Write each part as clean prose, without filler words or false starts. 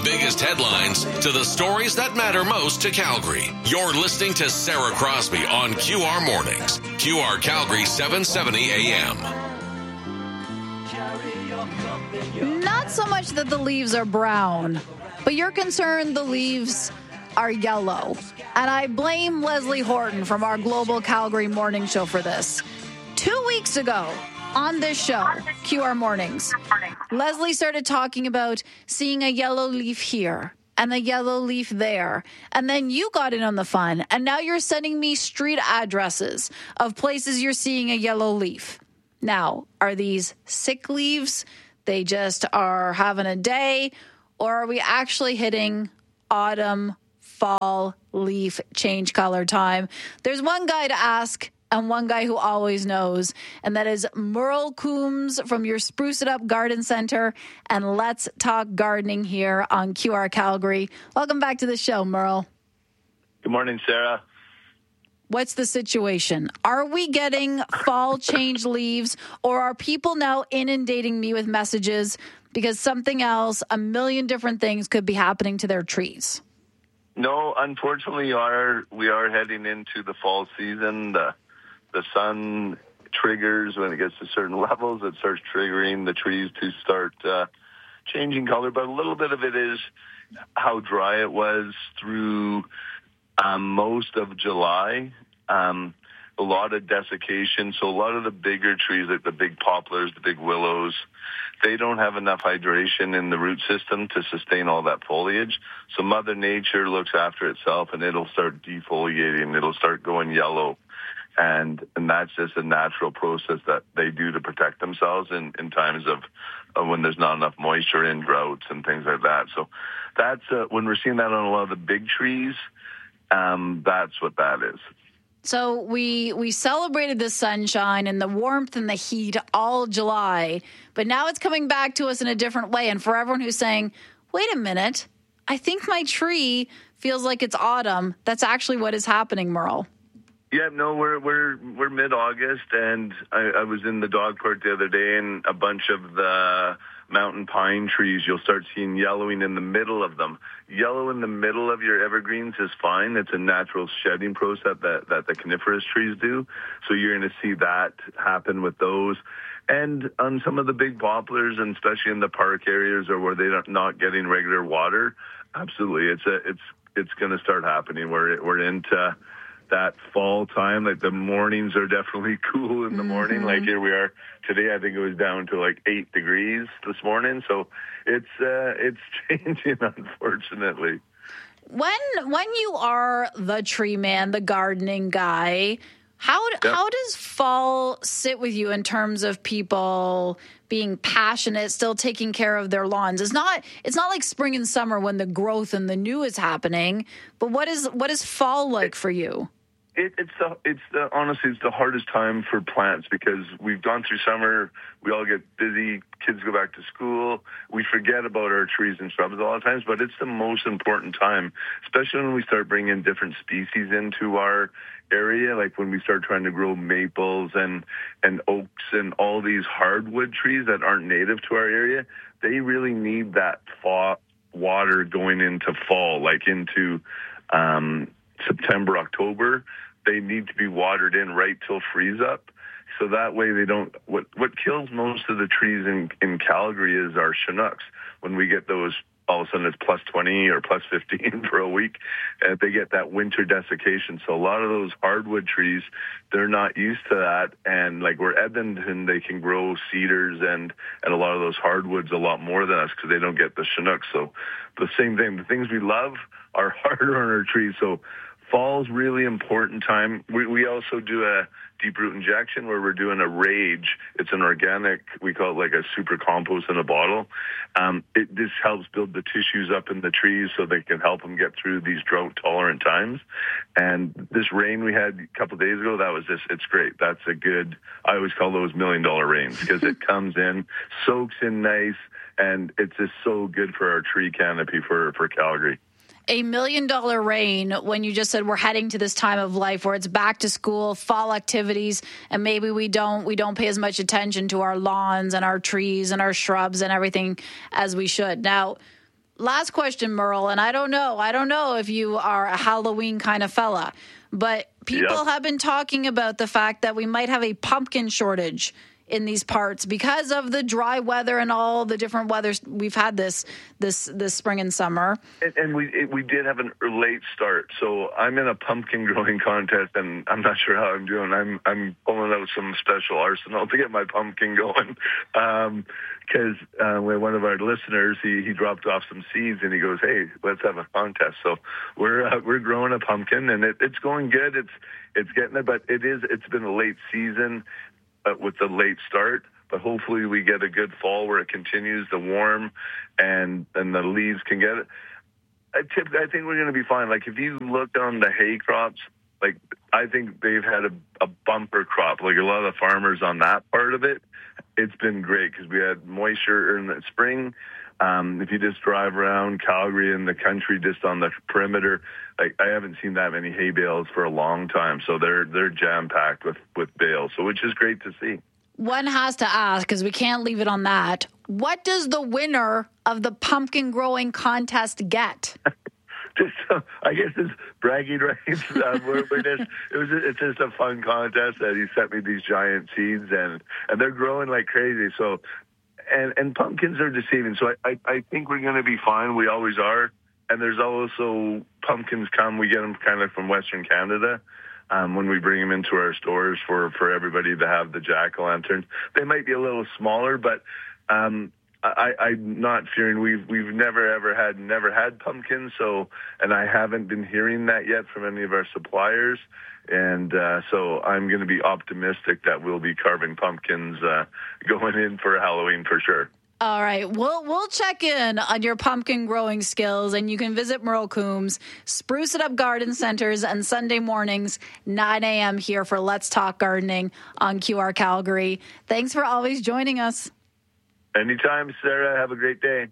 biggest headlines to the stories that matter most to Calgary. You're listening to Sarah Crosby on QR Mornings. QR Calgary 770 AM. Not so much that the leaves are brown, but you're concerned the leaves are yellow. And I blame Leslie Horton from our Global Calgary Morning Show for this. 2 weeks ago on this show, QR Mornings, Leslie started talking about seeing a yellow leaf here and a yellow leaf there. And then you got in on the fun, and now you're sending me street addresses of places you're seeing a yellow leaf. Now, are these sick leaves? They just are having a day? Or are we actually hitting autumn, fall, leaf change color time? There's one guy to ask and one guy who always knows, and that is Merle Coombs from your Spruce It Up Garden Center. And let's talk gardening here on QR Calgary. Welcome back to the show, Merle. Good morning, Sarah. What's the situation? Are we getting fall change leaves, or are people now inundating me with messages because something else, a million different things could be happening to their trees? No, unfortunately, we are heading into the fall season. The sun triggers when it gets to certain levels. It starts triggering the trees to start changing color. But a little bit of it is how dry it was through most of July. A lot of desiccation. So a lot of the bigger trees, like the big poplars, the big willows, they don't have enough hydration in the root system to sustain all that foliage. So Mother Nature looks after itself, and it'll start defoliating. It'll start going yellow. And that's just a natural process that they do to protect themselves in times of when there's not enough moisture in droughts and things like that. So that's when we're seeing that on a lot of the big trees, that's what that is. So we celebrated the sunshine and the warmth and the heat all July, but now it's coming back to us in a different way. And for everyone who's saying, wait a minute, I think my tree feels like it's autumn, that's actually what is happening, Merle. Yeah, no, we're mid-August, and I was in the dog park the other day, and a bunch of the mountain pine trees, you'll start seeing yellowing in the middle of them. Yellow in the middle of your evergreens is fine. It's a natural shedding process that the coniferous trees do. So you're going to see that happen with those. And on some of the big poplars, and especially in the park areas or where they're not getting regular water, absolutely, it's going to start happening. We're into that fall time. Like the mornings are definitely cool in the morning. Like here we are today, I think it was down to like 8 degrees this morning. So it's changing, unfortunately. When you are the tree man, the gardening guy, how does fall sit with you in terms of people being passionate, still taking care of their lawns? It's not like spring and summer when the growth and the new is happening, but what is fall like for you? Honestly, it's the hardest time for plants because we've gone through summer. We all get busy. Kids go back to school. We forget about our trees and shrubs a lot of times, but it's the most important time, especially when we start bringing different species into our area, like when we start trying to grow maples and oaks and all these hardwood trees that aren't native to our area. They really need that water going into fall, like into September, October. They need to be watered in right till freeze up. So that way they don't, what kills most of the trees in Calgary is our Chinooks. When we get those, all of a sudden it's plus 20 or plus 15 for a week, and they get that winter desiccation. So a lot of those hardwood trees, they're not used to that. And like we're Edmonton, they can grow cedars and a lot of those hardwoods a lot more than us because they don't get the Chinooks. So the same thing, the things we love are harder on our trees. So fall's really important time. We also do a deep root injection where we're doing a rage. It's an organic, we call it like a super compost in a bottle. This helps build the tissues up in the trees so they can help them get through these drought-tolerant times. And this rain we had a couple of days ago, it's great. That's a good, I always call those $1 million rains because it comes in, soaks in nice, and it's just so good for our tree canopy for Calgary. $1 million rain when you just said we're heading to this time of life where it's back to school, fall activities, and maybe we don't pay as much attention to our lawns and our trees and our shrubs and everything as we should. Now, last question, Merle, and I don't know if you are a Halloween kind of fella, but people have been talking about the fact that we might have a pumpkin shortage in these parts because of the dry weather and all the different weathers we've had this spring and summer. And we did have a late start. So I'm in a pumpkin growing contest, and I'm not sure how I'm doing. I'm pulling out some special arsenal to get my pumpkin going. Because when one of our listeners, he dropped off some seeds, and he goes, "Hey, let's have a contest." So we're growing a pumpkin, and it's going good. It's getting there, but it's been a late season with the late start. But hopefully we get a good fall where it continues to warm, and the leaves can get it. I think we're going to be fine. Like if you look on the hay crops, like I think they've had a bumper crop. Like a lot of the farmers on that part of it, it's been great because we had moisture in the spring. If you just drive around Calgary and the country, just on the perimeter, like I haven't seen that many hay bales for a long time. So they're jam packed with bales, so which is great to see. One has to ask, because we can't leave it on that. What does the winner of the pumpkin growing contest get? I guess it's bragging rights. It's just a fun contest that he sent me these giant seeds, and they're growing like crazy. So, and pumpkins are deceiving. So I think we're going to be fine. We always are. And there's also pumpkins we get them kind of from Western Canada. When we bring them into our stores for everybody to have the jack-o'-lanterns. They might be a little smaller, but I'm not fearing. We've never had pumpkins, and I haven't been hearing that yet from any of our suppliers. And so I'm going to be optimistic that we'll be carving pumpkins going in for Halloween for sure. All right. We'll check in on your pumpkin growing skills, and you can visit Merle Coombs, Spruce It Up Garden Centers, and Sunday mornings, 9 a.m. here for Let's Talk Gardening on QR Calgary. Thanks for always joining us. Anytime, Sarah. Have a great day.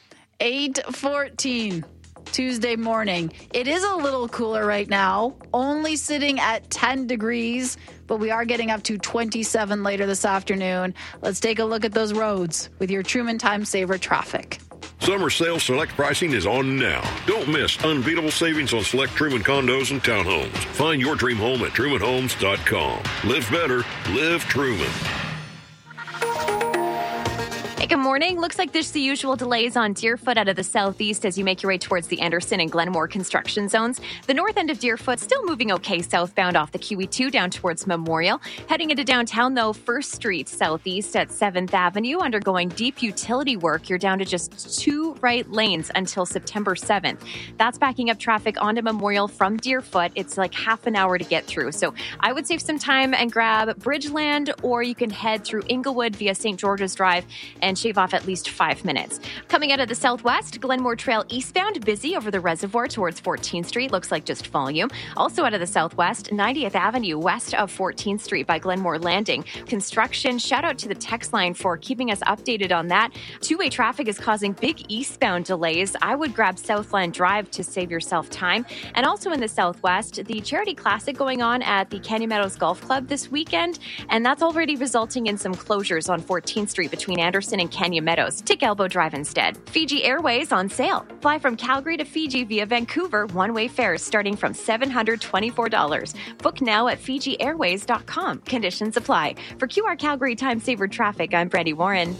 8:14. Tuesday morning. It is a little cooler right now, only sitting at 10 degrees, but we are getting up to 27 later this afternoon. Let's take a look at those roads with your Truman Time Saver traffic. Summer sale select pricing is on now. Don't miss unbeatable savings on select Truman condos and townhomes. Find your dream home at trumanhomes.com. Live better. Live Truman. Hey, good morning. Looks like there's the usual delays on Deerfoot out of the southeast as you make your way towards the Anderson and Glenmore construction zones. The north end of Deerfoot still moving okay southbound off the QE2 down towards Memorial. Heading into downtown, though, 1st Street southeast at 7th Avenue undergoing deep utility work. You're down to just 2 right lanes until September 7th. That's backing up traffic onto Memorial from Deerfoot. It's like half an hour to get through. So I would save some time and grab Bridgeland, or you can head through Inglewood via St. George's Drive and shave off at least 5 minutes. Coming out of the southwest, Glenmore Trail eastbound, busy over the reservoir towards 14th Street. Looks like just volume. Also out of the southwest, 90th Avenue west of 14th Street by Glenmore Landing. Construction. Shout out to the text line for keeping us updated on that. Two-way traffic is causing big eastbound delays. I would grab Southland Drive to save yourself time. And also in the southwest, the Charity Classic going on at the Canyon Meadows Golf Club this weekend. And that's already resulting in some closures on 14th Street between Anderson and Canyon Meadows. Take Elbow Drive instead. Fiji Airways on sale. Fly from Calgary to Fiji via Vancouver. One-way fares starting from $724. Book now at FijiAirways.com. Conditions apply. For QR Calgary Time Saver Traffic, I'm Brandy Warren.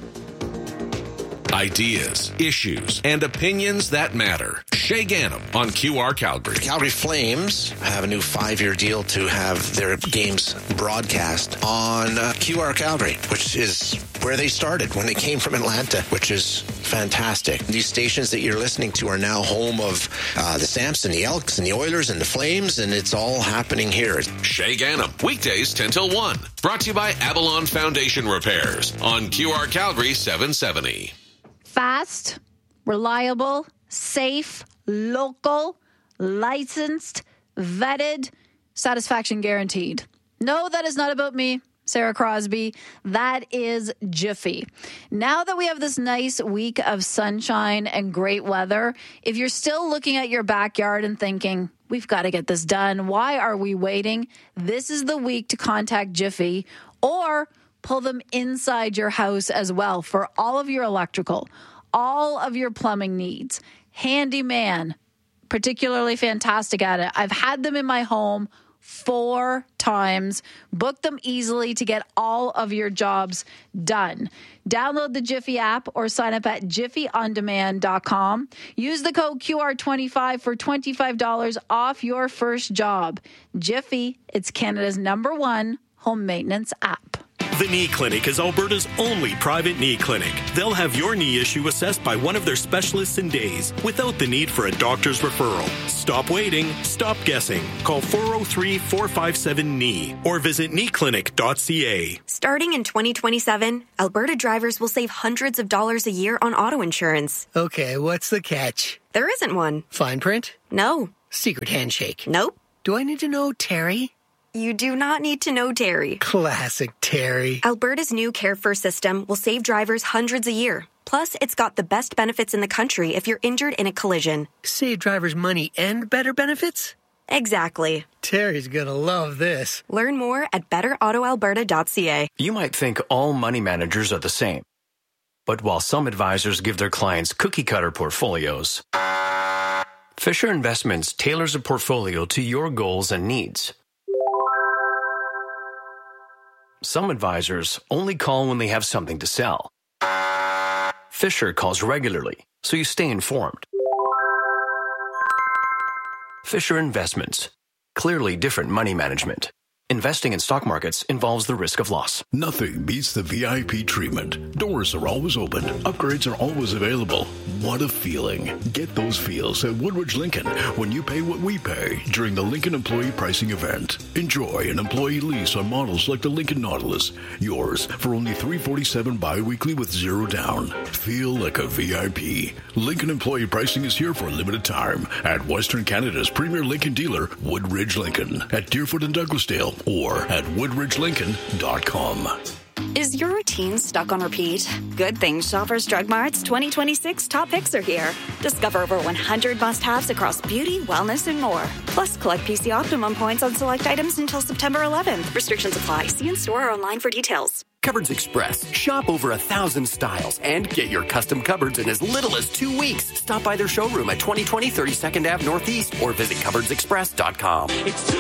Ideas, issues, and opinions that matter. Shay Ganem on QR Calgary. The Calgary Flames have a new 5-year deal to have their games broadcast on QR Calgary, which is where they started when they came from Atlanta, which is fantastic. These stations that you're listening to are now home of the Samson, the Elks, and the Oilers, and the Flames, and it's all happening here. Shay Ganem, weekdays 10 till 1. Brought to you by Avalon Foundation Repairs on QR Calgary 770. Fast, reliable, safe, local, licensed, vetted, satisfaction guaranteed. No, that is not about me, Sarah Crosby. That is Jiffy. Now that we have this nice week of sunshine and great weather, if you're still looking at your backyard and thinking, we've got to get this done, why are we waiting? This is the week to contact Jiffy, or pull them inside your house as well for all of your electrical, all of your plumbing needs. Handyman, particularly fantastic at it. I've had them in my home 4 times. Book them easily to get all of your jobs done. Download the Jiffy app or sign up at jiffyondemand.com. Use the code QR25 for $25 off your first job. Jiffy, it's Canada's #1 home maintenance app. The Knee Clinic is Alberta's only private knee clinic. They'll have your knee issue assessed by one of their specialists in days without the need for a doctor's referral. Stop waiting. Stop guessing. Call 403-457-KNEE or visit kneeclinic.ca. Starting in 2027, Alberta drivers will save hundreds of dollars a year on auto insurance. Okay, what's the catch? There isn't one. Fine print? No. Secret handshake? Nope. Do I need to know Terry? You do not need to know Terry. Classic Terry. Alberta's new Care First system will save drivers hundreds a year. Plus, it's got the best benefits in the country if you're injured in a collision. Save drivers money and better benefits? Exactly. Terry's gonna love this. Learn more at betterautoalberta.ca. You might think all money managers are the same. But while some advisors give their clients cookie-cutter portfolios, Fisher Investments tailors a portfolio to your goals and needs. Some advisors only call when they have something to sell. Fisher calls regularly, so you stay informed. Fisher Investments. Clearly different money management. Investing in stock markets involves the risk of loss. Nothing beats the VIP treatment. Doors are always open. Upgrades are always available. What a feeling. Get those feels at Woodridge Lincoln when you pay what we pay during the Lincoln Employee Pricing Event. Enjoy an employee lease on models like the Lincoln Nautilus. Yours for only $347 bi-weekly with 0 down. Feel like a VIP. Lincoln Employee Pricing is here for a limited time at Western Canada's premier Lincoln dealer, Woodridge Lincoln, at Deerfoot and Douglasdale, or at woodridgelincoln.com. Is your routine stuck on repeat? Good thing Shoppers Drug Mart's 2026 top picks are here. Discover over 100 must-haves across beauty, wellness, and more. Plus, collect PC Optimum points on select items until September 11th. Restrictions apply. See in-store or online for details. Cupboards Express. Shop over 1,000 styles and get your custom cupboards in as little as 2 weeks. Stop by their showroom at 2020 32nd Ave Northeast or visit cupboardsexpress.com.